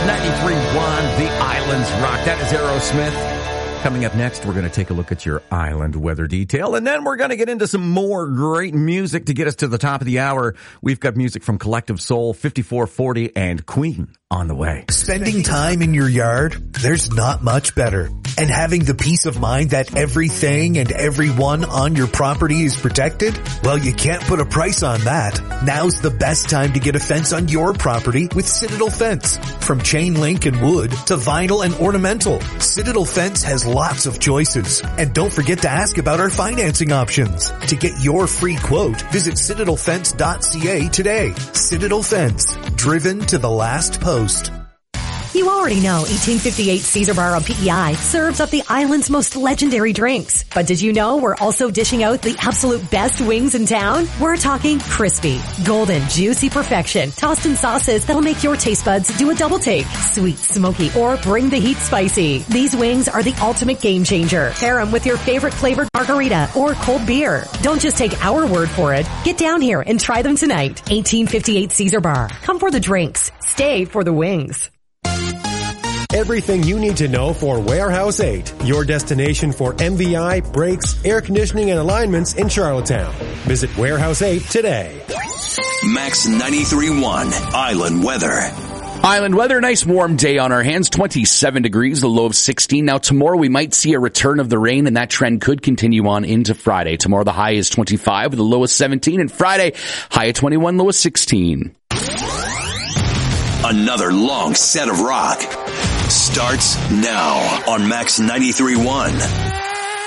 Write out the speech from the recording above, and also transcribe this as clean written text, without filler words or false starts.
93.1, The Islands Rock. That is Aerosmith. Coming up next, we're going to take a look at your island weather detail, and then we're going to get into some more great music to get us to the top of the hour. We've got music from Collective Soul, 5440, and Queen on the way. Spending time in your yard, there's not much better. And having the peace of mind that everything and everyone on your property is protected? Well, you can't put a price on that. Now's the best time to get a fence on your property with Citadel Fence. From chain link and wood to vinyl and ornamental, Citadel Fence has lots of choices. And don't forget to ask about our financing options. To get your free quote, visit citadelfence.ca today. Citadel Fence, driven to the last post. You already know 1858 Caesar Bar on PEI serves up the island's most legendary drinks. But did you know we're also dishing out the absolute best wings in town? We're talking crispy, golden, juicy perfection, tossed in sauces that'll make your taste buds do a double take. Sweet, smoky, or bring the heat spicy. These wings are the ultimate game changer. Pair them with your favorite flavored margarita or cold beer. Don't just take our word for it. Get down here and try them tonight. 1858 Caesar Bar. Come for the drinks. Stay for the wings. Everything you need to know for Warehouse 8, your destination for MVI, brakes, air conditioning, and alignments in Charlottetown. Visit Warehouse 8 today. Max 93.1 Island Weather. Island weather, nice warm day on our hands, 27 degrees, the low of 16. Now tomorrow we might see a return of the rain, and that trend could continue on into Friday. Tomorrow the high is 25 with a low of 17, and Friday high of 21, low of 16. Another long set of rock starts now on Max 93.1.